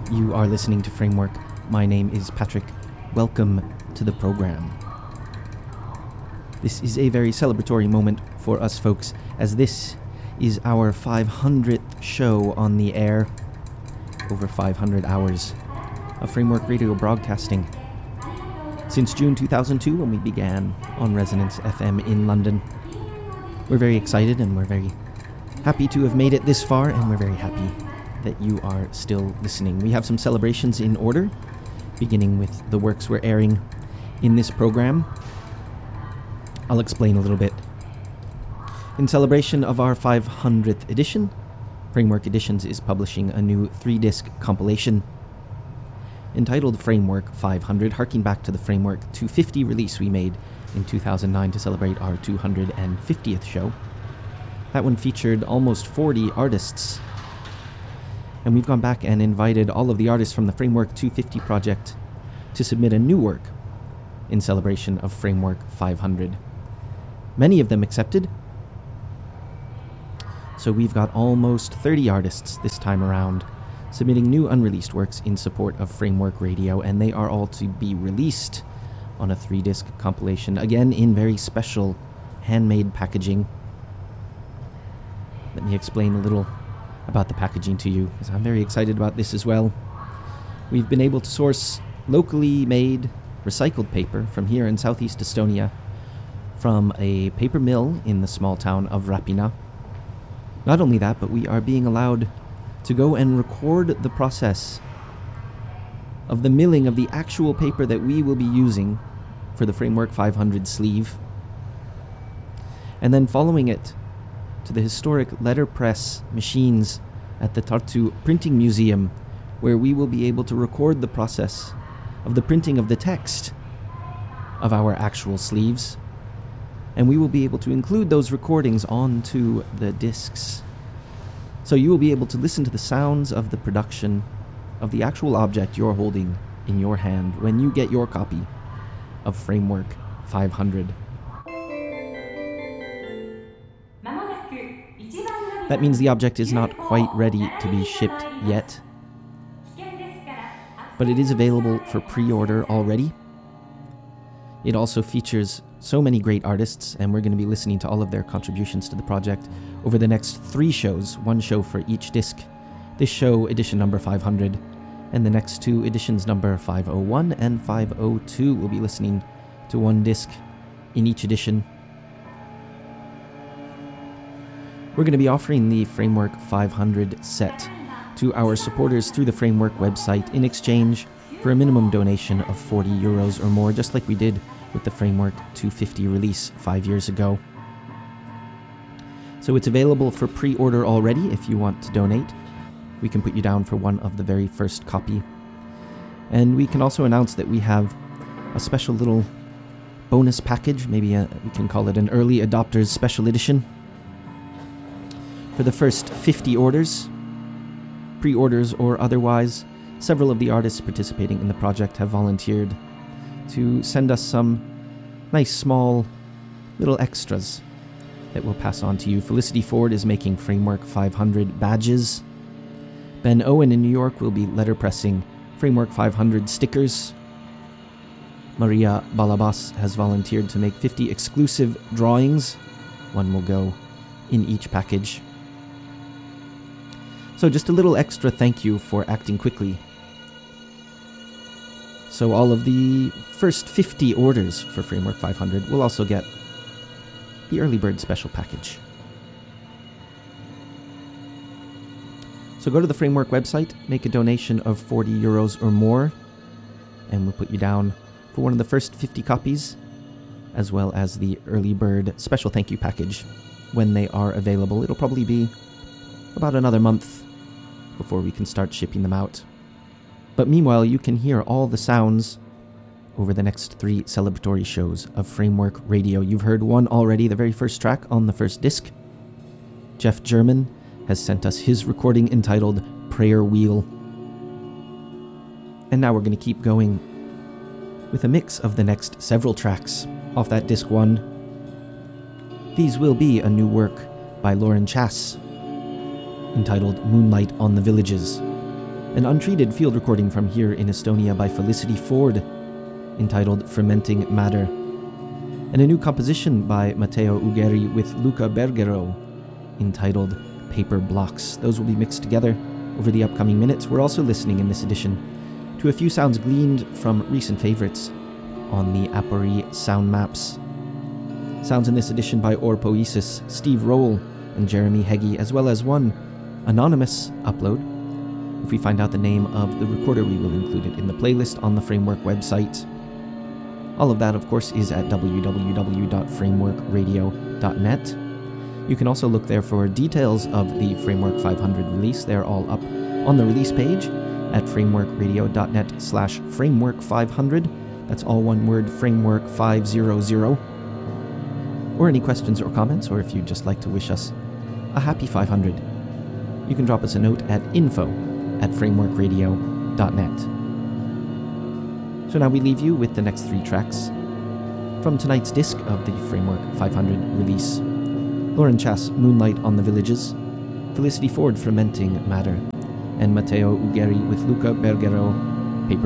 You are listening to Framework. My name is Patrick. Welcome to the program. This is a very celebratory moment for us folks, as this is our 500th show on the air. Over 500 hours of Framework Radio broadcasting. Since June 2002, when we began on Resonance FM in London. We're very excited and we're very happy to have made it this far, and we're very happy that you are still listening. We have some celebrations in order, beginning with the works we're airing in this program. I'll explain a little bit. In celebration of our 500th edition, Framework Editions is publishing a new 3-disc compilation entitled Framework 500, harking back to the Framework 250 release we made in 2009 to celebrate our 250th show. That one featured almost 40 artists, and we've gone back and invited all of the artists from the Framework 250 project to submit a new work in celebration of Framework 500. Many of them accepted, so we've got almost 30 artists this time around submitting new unreleased works in support of Framework Radio, and they are all to be released on a 3-disc compilation, again in very special handmade packaging. Let me explain a little about the packaging to you, because I'm very excited about this as well. We've been able to source locally made recycled paper from here in southeast Estonia, from a paper mill in the small town of Rapina. Not only that, but we are being allowed to go and record the process of the milling of the actual paper that we will be using for the Framework 500 sleeve, and then following it to the historic letterpress machines at the Tartu Printing Museum, where we will be able to record the process of the printing of the text of our actual sleeves, and we will be able to include those recordings onto the discs. So you will be able to listen to the sounds of the production of the actual object you're holding in your hand when you get your copy of Framework 500. That means the object is not quite ready to be shipped yet, but it is available for pre-order already. It also features so many great artists, and we're going to be listening to all of their contributions to the project over the next 3 shows, 1 show for each disc. This show, edition number 500, and the next 2 editions, number 501 and 502, will be listening to 1 disc in each edition. We're going to be offering the Framework 500 set to our supporters through the Framework website in exchange for a minimum donation of €40 or more, just like we did with the Framework 250 release 5 years ago. So it's available for pre-order already if you want to donate. We can put you down for one of the very first copy. And we can also announce that we have a special little bonus package, maybe we can call it an early adopters special edition. For the first 50 orders, pre-orders or otherwise, several of the artists participating in the project have volunteered to send us some nice small little extras that we'll pass on to you. Felicity Ford is making Framework 500 badges. Ben Owen in New York will be letterpressing Framework 500 stickers. Maria Balabas has volunteered to make 50 exclusive drawings. One will go in each package. So just a little extra thank you for acting quickly. So all of the first 50 orders for Framework 500 will also get the early bird special package. So go to the Framework website, make a donation of €40 or more, and we'll put you down for one of the first 50 copies, as well as the early bird special thank you package when they are available. It'll probably be about another month before we can start shipping them out. But meanwhile, you can hear all the sounds over the next 3 celebratory shows of Framework Radio. You've heard one already, the very first track on the first disc. Jeff German has sent us his recording entitled Prayer Wheel. And now we're going to keep going with a mix of the next several tracks off that disc 1. These will be a new work by Lauren Chass entitled Moonlight on the Villages. an untreated field recording from here in Estonia by Felicity Ford, entitled Fermenting Matter, and a new composition by Matteo Ugeri with Luca Bergero, entitled Paper Blocks. Those will be mixed together over the upcoming minutes. We're also listening in this edition to a few sounds gleaned from recent favorites on the Apori sound maps. Sounds in this edition by Orpoesis, Steve Roll, and Jeremy Heggie, as well as one anonymous upload. If we find out the name of the recorder, we will include it in the playlist on the Framework website. All of that, of course, is at www.frameworkradio.net. You can also look there for details of the Framework 500 release. They're all up on the release page at frameworkradio.net/framework500. That's all one word, Framework 500. Or any questions or comments, or if you'd just like to wish us a happy 500, you can drop us a note at info@frameworkradio.net. So now we leave you with the next 3 tracks from tonight's disc of the Framework 500 release. Lauren Chass, Moonlight on the Villages, Felicity Ford, Fermenting Matter, and Matteo Ugeri with Luca Bergero,